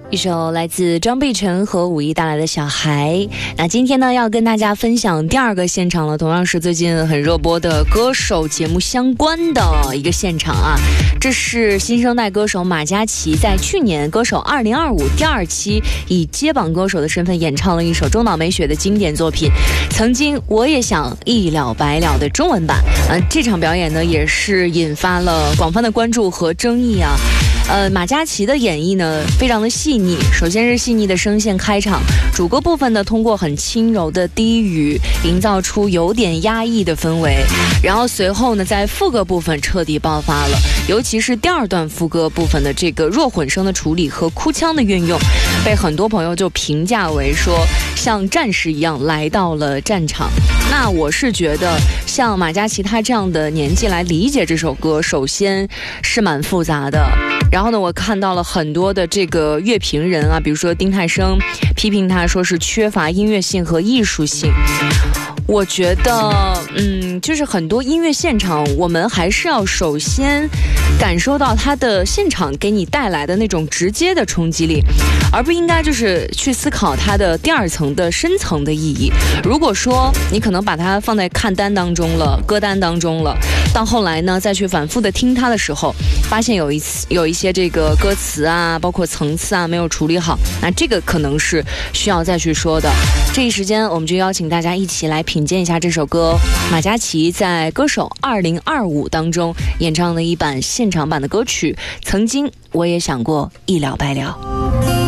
一首来自张碧晨和武艺带来的小孩。那今天呢要跟大家分享第二个现场了，同样是最近很热播的歌手节目相关的一个现场啊。这是新生代歌手马嘉祺在去年歌手2025第2期以接榜歌手的身份演唱了一首中岛美雪的经典作品曾经我也想一了百了的中文版。这场表演呢也是引发了广泛的关注和争议啊。马嘉祺的演绎呢非常的细腻，首先是细腻的声线开场，主歌部分呢通过很轻柔的低语营造出有点压抑的氛围，然后随后呢在副歌部分彻底爆发了，尤其是第二段副歌部分的这个弱混声的处理和哭腔的运用，被很多朋友就评价为说像战士一样来到了战场。那我是觉得像马嘉祺他这样的年纪来理解这首歌，首先是蛮复杂的。然后呢，我看到了很多的这个乐评人啊，比如说丁太升批评他说是缺乏音乐性和艺术性。我觉得就是很多音乐现场我们还是要首先感受到它的现场给你带来的那种直接的冲击力，而不应该就是去思考它的第二层的深层的意义。如果说你可能把它放在看单当中了，歌单当中了，到后来呢再去反复的听它的时候，发现有一些这个歌词啊包括层次啊没有处理好，那这个可能是需要再去说的。这一时间我们就邀请大家一起来品鉴一下这首歌，马嘉祺在歌手2025当中演唱的一版现场版的歌曲曾经我也想过一了百了。